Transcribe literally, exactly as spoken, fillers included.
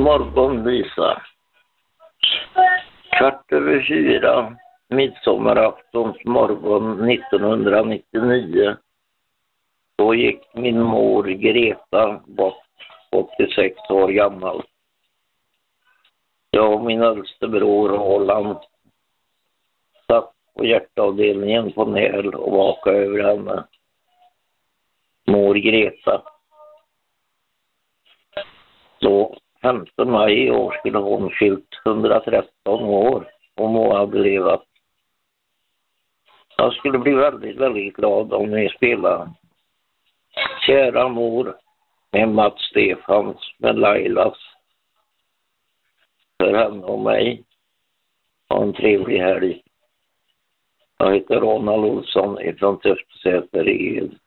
Morgonvisa. Kvart över fyra, midsommaraftons morgon nittonhundranittionio. Då gick min mor Greta bort, åttiosex år gammal. Jag och min äldste bror Roland satt på hjärtavdelningen på Näl och vakade över henne. Mor Greta. Så femtonde maj i år skulle hon fyllt hundratretton år om hon hade levat. Jag skulle bli väldigt, väldigt glad om ni spelar Kära mor med Mats Stefans, med Lailas. För henne och mig. Ha en trevlig helg. Jag heter Ronald Olsson ifrån Töftsäter i